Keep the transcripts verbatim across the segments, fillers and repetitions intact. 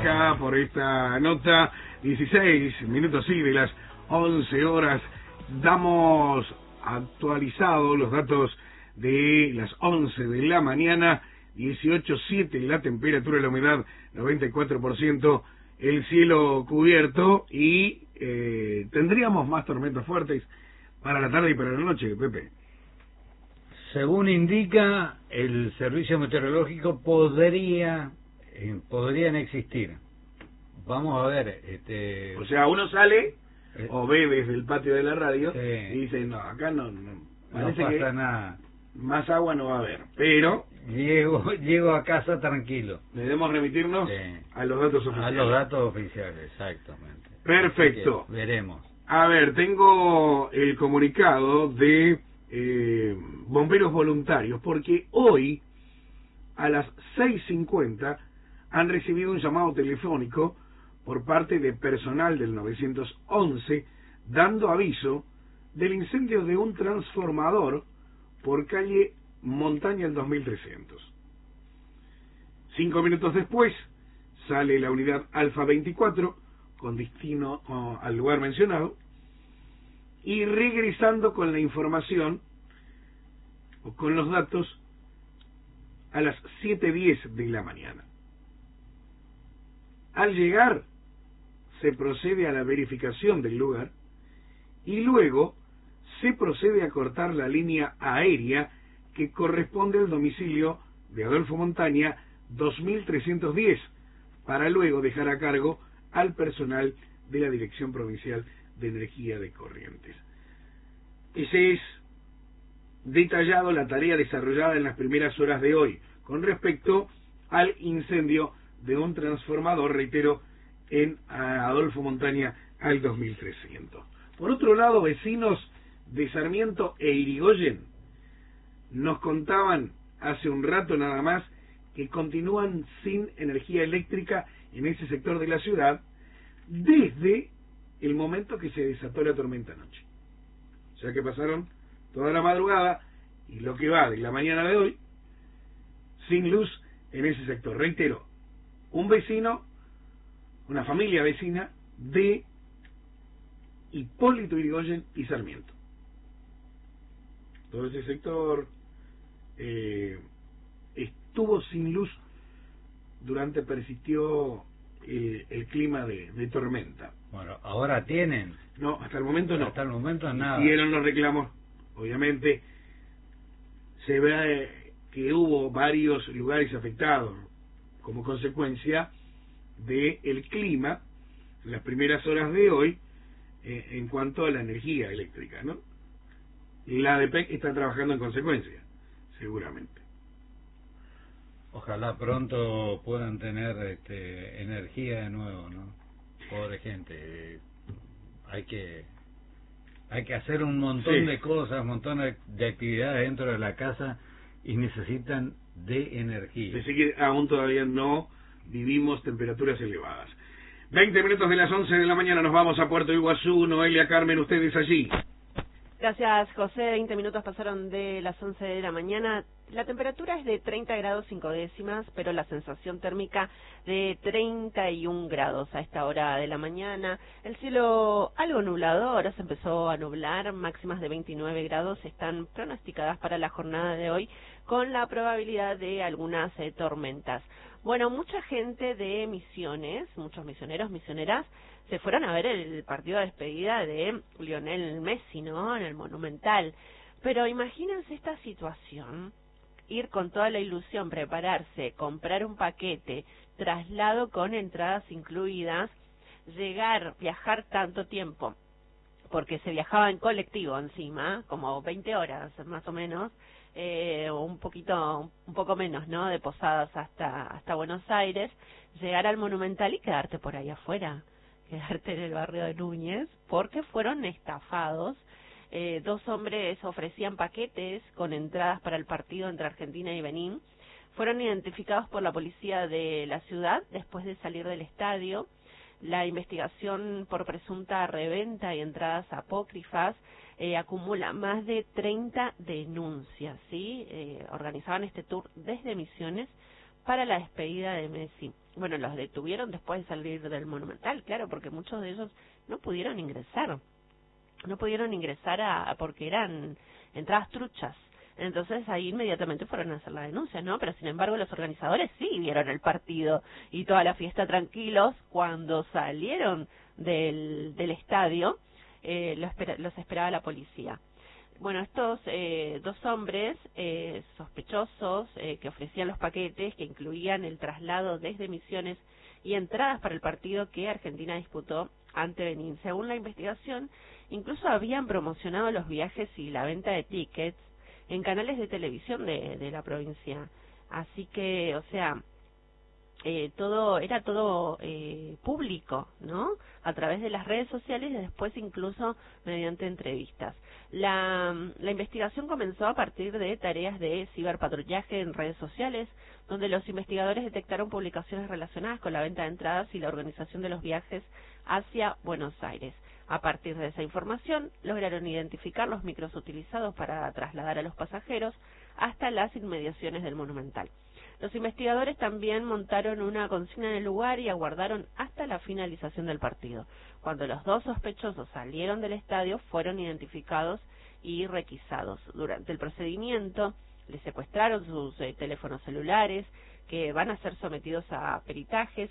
acá por esta nota. Dieciséis minutos sí de las once horas. Damos actualizados los datos de las once de la mañana. Dieciocho coma siete la temperatura, la humedad noventa y cuatro por ciento, el cielo cubierto y eh, tendríamos más tormentas fuertes para la tarde y para la noche, Pepe. Según indica el servicio meteorológico, podría eh, podrían existir. Vamos a ver. Este... O sea, uno sale eh, o ve desde el patio de la radio sí. y dice, no, acá no, no, no pasa que nada. Más agua no va a haber, pero... Llego, llego a casa tranquilo. Debemos remitirnos sí. a los datos oficiales. A los datos oficiales, exactamente. Perfecto. Veremos. A ver, tengo el comunicado de eh, bomberos voluntarios, porque hoy, a las seis cincuenta, han recibido un llamado telefónico por parte de personal del nueve once, dando aviso del incendio de un transformador por calle Montaña el dos mil trescientos. Cinco minutos después, sale la unidad Alfa veinticuatro, con destino uh, al lugar mencionado, y regresando con la información, o con los datos, a las siete diez de la mañana. Al llegar, se procede a la verificación del lugar, y luego se procede a cortar la línea aérea que corresponde al domicilio de Adolfo Montaña dos mil trescientos diez, para luego dejar a cargo al personal de la Dirección Provincial de Energía de Corrientes. Ese es detallado la tarea desarrollada en las primeras horas de hoy con respecto al incendio de un transformador, reitero, en Adolfo Montaña al dos mil trescientos. Por otro lado, vecinos de Sarmiento e Irigoyen nos contaban hace un rato nada más que continúan sin energía eléctrica en ese sector de la ciudad desde el momento que se desató la tormenta anoche. O sea que pasaron toda la madrugada y lo que va de la mañana de hoy sin luz en ese sector. Reitero, un vecino, una familia vecina de Hipólito Yrigoyen y Sarmiento. Todo ese sector eh, estuvo sin luz durante persistió el, el clima de, de tormenta. Bueno, ahora tienen. No, hasta el momento no. Hasta el momento nada. Hicieron los reclamos, obviamente. Se ve que hubo varios lugares afectados como consecuencia del clima en las primeras horas de hoy eh, en cuanto a la energía eléctrica, ¿no? La D P E C está trabajando en consecuencia, seguramente. Ojalá pronto puedan tener este, energía de nuevo, ¿no? Pobre gente, hay que hay que hacer un montón sí. de cosas, un montón de actividades dentro de la casa y necesitan de energía. Así que aún todavía no vivimos temperaturas elevadas. veinte minutos de las once de la mañana nos vamos a Puerto Iguazú. Noelia, Carmen, ustedes allí. Gracias, José. veinte minutos pasaron de las once de la mañana. La temperatura es de treinta grados cinco décimas, pero la sensación térmica de treinta y un grados a esta hora de la mañana. El cielo algo nublado, ahora se empezó a nublar, máximas de veintinueve grados están pronosticadas para la jornada de hoy, con la probabilidad de algunas eh, tormentas. Bueno, mucha gente de Misiones, muchos misioneros, misioneras, se fueron a ver el partido de despedida de Lionel Messi, ¿no?, en el Monumental. Pero imagínense esta situación, ir con toda la ilusión, prepararse, comprar un paquete, traslado con entradas incluidas, llegar, viajar tanto tiempo, porque se viajaba en colectivo encima, como veinte horas más o menos, eh, un poquito, un poco menos, ¿no?, de Posadas hasta, hasta Buenos Aires, llegar al Monumental y quedarte por ahí afuera, quedarte en el barrio de Núñez, porque fueron estafados. Eh, dos hombres ofrecían paquetes con entradas para el partido entre Argentina y Benín. Fueron identificados por la policía de la ciudad después de salir del estadio. La investigación por presunta reventa y entradas apócrifas eh, acumula más de treinta denuncias, ¿sí? Eh, organizaban este tour desde Misiones para la despedida de Messi. bueno, los detuvieron después de salir del Monumental, claro, porque muchos de ellos no pudieron ingresar, no pudieron ingresar a, a porque eran entradas truchas. Entonces ahí inmediatamente fueron a hacer la denuncia, ¿no? Pero sin embargo los organizadores sí vieron el partido y toda la fiesta tranquilos. Cuando salieron del, del estadio, eh, los, espera, los esperaba la policía. Bueno, estos eh, dos hombres eh, sospechosos eh, que ofrecían los paquetes, que incluían el traslado desde Misiones y entradas para el partido que Argentina disputó ante Benín. Según la investigación, incluso habían promocionado los viajes y la venta de tickets en canales de televisión de, de la provincia. Así que, o sea, eh, todo era todo eh, público, ¿no? A través de las redes sociales y después incluso mediante entrevistas. La, la investigación comenzó a partir de tareas de ciberpatrullaje en redes sociales, donde los investigadores detectaron publicaciones relacionadas con la venta de entradas y la organización de los viajes hacia Buenos Aires. A partir de esa información, lograron identificar los micros utilizados para trasladar a los pasajeros hasta las inmediaciones del Monumental. Los investigadores también montaron una consigna en el lugar y aguardaron hasta la finalización del partido. Cuando los dos sospechosos salieron del estadio, fueron identificados y requisados. Durante el procedimiento, les secuestraron sus eh, teléfonos celulares, que van a ser sometidos a peritajes,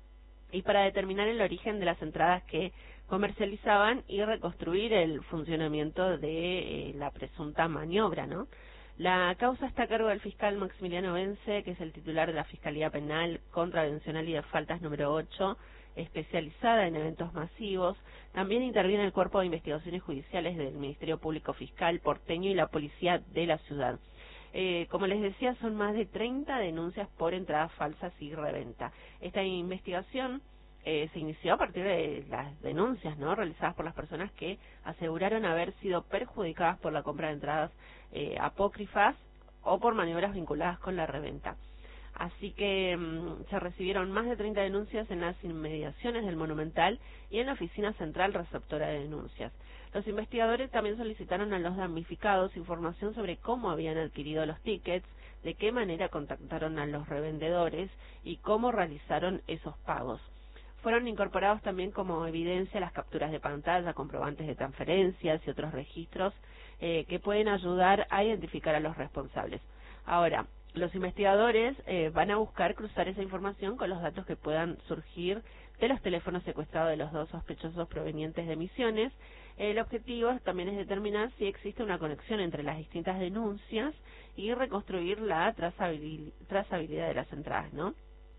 y para determinar el origen de las entradas que comercializaban y reconstruir el funcionamiento de eh, la presunta maniobra, ¿no? La causa está a cargo del fiscal Maximiliano Vence, que es el titular de la Fiscalía Penal Contravencional y de Faltas número ocho, especializada en eventos masivos. También interviene el Cuerpo de Investigaciones Judiciales del Ministerio Público Fiscal porteño y la Policía de la ciudad. Eh, como les decía, son más de treinta denuncias por entradas falsas y reventa. Esta investigación eh, se inició a partir de las denuncias, ¿no?, realizadas por las personas que aseguraron haber sido perjudicadas por la compra de entradas eh, apócrifas o por maniobras vinculadas con la reventa. Así que mmm, se recibieron más de treinta denuncias en las inmediaciones del Monumental y en la oficina central receptora de denuncias. Los investigadores también solicitaron a los damnificados información sobre cómo habían adquirido los tickets, de qué manera contactaron a los revendedores y cómo realizaron esos pagos. Fueron incorporados también como evidencia las capturas de pantalla, comprobantes de transferencias y otros registros eh, que pueden ayudar a identificar a los responsables. Ahora, los investigadores eh, van a buscar cruzar esa información con los datos que puedan surgir de los teléfonos secuestrados de los dos sospechosos provenientes de Misiones. El objetivo también es determinar si existe una conexión entre las distintas denuncias y reconstruir la trazabil- trazabilidad de las entradas, ¿no?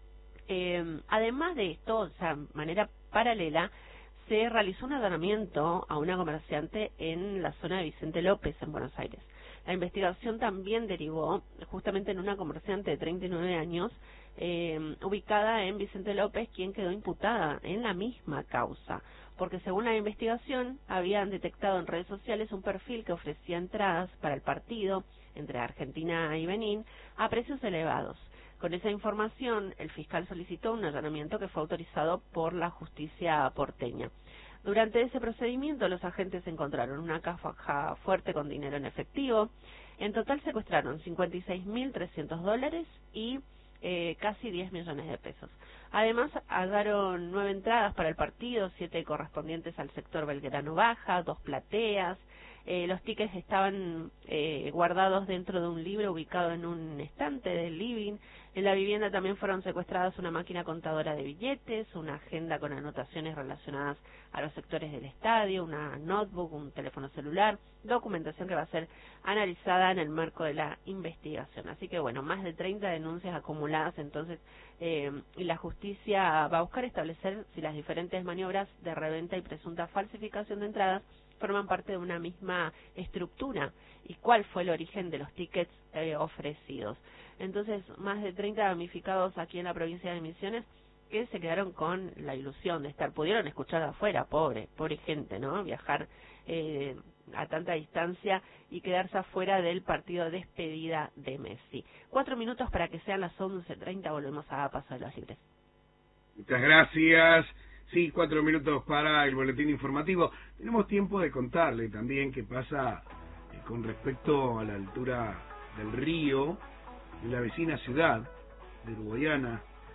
Eh, además de esto, o sea, de manera paralela, se realizó un allanamiento a una comerciante en la zona de Vicente López, en Buenos Aires. La investigación también derivó justamente en una comerciante de treinta y nueve años, eh, ubicada en Vicente López, quien quedó imputada en la misma causa, porque según la investigación habían detectado en redes sociales un perfil que ofrecía entradas para el partido entre Argentina y Benín a precios elevados. Con esa información, el fiscal solicitó un allanamiento que fue autorizado por la justicia porteña. Durante ese procedimiento, los agentes encontraron una caja fuerte con dinero en efectivo. En total secuestraron cincuenta y seis mil trescientos dólares y eh, casi diez millones de pesos. Además, hallaron nueve entradas para el partido, siete correspondientes al sector Belgrano Baja, dos plateas. Eh, los tickets estaban eh, guardados dentro de un libro ubicado en un estante del living. En la vivienda también fueron secuestradas una máquina contadora de billetes, una agenda con anotaciones relacionadas a los sectores del estadio, una notebook, un teléfono celular, documentación que va a ser analizada en el marco de la investigación. Así que bueno, más de treinta denuncias acumuladas entonces, eh, y la justicia va a buscar establecer si las diferentes maniobras de reventa y presunta falsificación de entradas forman parte de una misma estructura y cuál fue el origen de los tickets eh, ofrecidos. Entonces, más de treinta damnificados aquí en la provincia de Misiones que se quedaron con la ilusión de estar, pudieron escuchar de afuera, pobre, pobre gente, ¿no? Viajar eh, a tanta distancia y quedarse afuera del partido de despedida de Messi. Cuatro minutos para que sean las once treinta, volvemos a Paso de los Libres. Muchas gracias. Sí, cuatro minutos para el boletín informativo. Tenemos tiempo de contarle también qué pasa eh, con respecto a la altura del río, en la vecina ciudad de Uruguayana.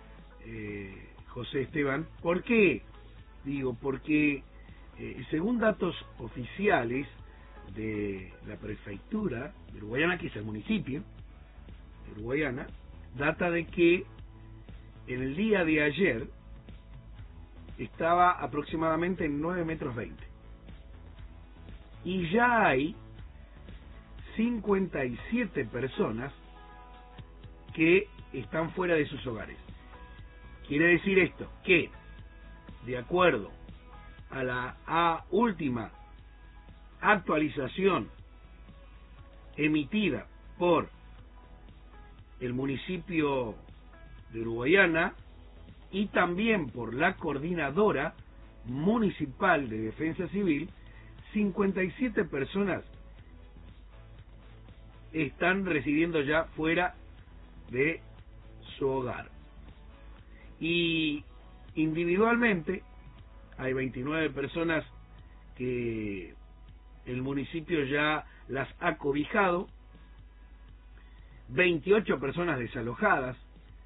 eh, José Esteban. ¿Por qué? Digo, porque eh, según datos oficiales de la prefectura de Uruguayana, que es el municipio de Uruguayana, data de que en el día de ayer estaba aproximadamente en nueve metros veinte. Y ya hay cincuenta y siete personas que están fuera de sus hogares. Quiere decir esto, que de acuerdo a la a última actualización emitida por el municipio de Uruguayana y también por la Coordinadora Municipal de Defensa Civil, cincuenta y siete personas están residiendo ya fuera de su hogar. Y individualmente hay veintinueve personas que el municipio ya las ha cobijado, veintiocho personas desalojadas,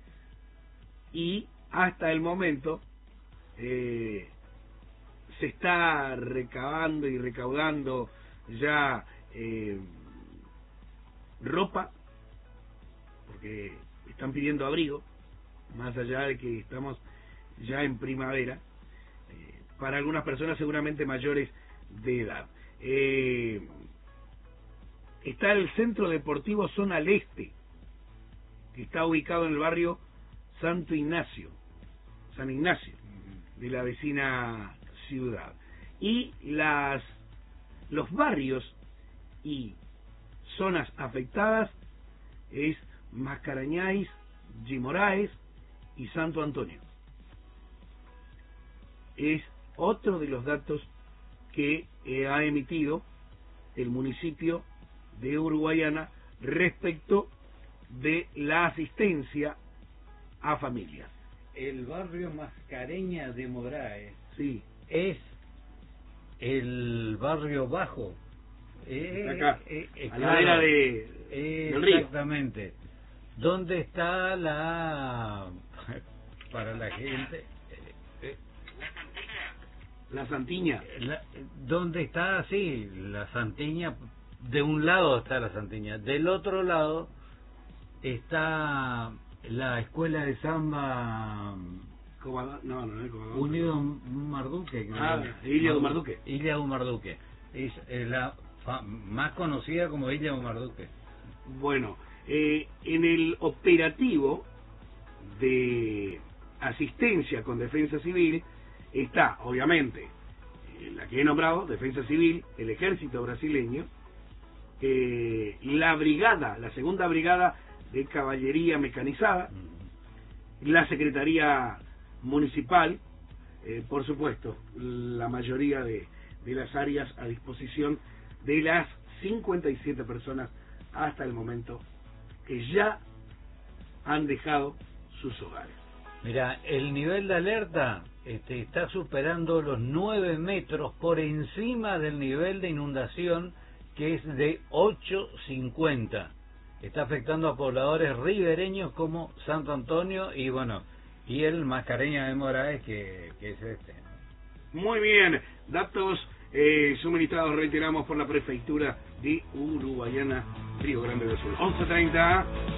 y hasta el momento eh, se está recabando y recaudando ya eh, ropa, porque están pidiendo abrigo, más allá de que estamos ya en primavera, eh, para algunas personas seguramente mayores de edad. Eh, está el Centro Deportivo Zona al Este, que está ubicado en el barrio Santo Ignacio, San Ignacio, de la vecina ciudad. Y las los barrios y zonas afectadas es Mascarañáis, Guimoráes y Santo Antonio. Es otro de los datos que eh, ha emitido el municipio de Uruguayana respecto de la asistencia a familias. El barrio Mascareña de Moraes, sí, es el barrio bajo. Eh, acá, eh, eh, a la vera de, eh, del río. Exactamente. ¿Dónde está la... para la gente... Eh, la Santiña. la, ¿Dónde está? Sí, la Santiña. De un lado está la Santiña. Del otro lado está la escuela de samba... Comado, no, no, no, Comado. Unido Marduque. Ah, Illa de Marduque. Illa de Marduque. Es, es la fa más conocida como Illa de Marduque. Bueno, eh, en el operativo de asistencia con Defensa Civil está, obviamente, la que he nombrado, Defensa Civil, el Ejército Brasileño, eh, la brigada, la segunda brigada de Caballería Mecanizada, la Secretaría Municipal, eh, por supuesto, la mayoría de, de las áreas a disposición de las cincuenta y siete personas hasta el momento que ya han dejado sus hogares. Mira, el nivel de alerta este, está superando los nueve metros por encima del nivel de inundación, que es de ocho cincuenta. Está afectando a pobladores ribereños como Santo Antonio y bueno, y el Mascareña de Moraes, que, que es este. Muy bien, datos eh, suministrados, reiteramos, por la prefectura de Uruguayana, Río Grande do Sul. once treinta.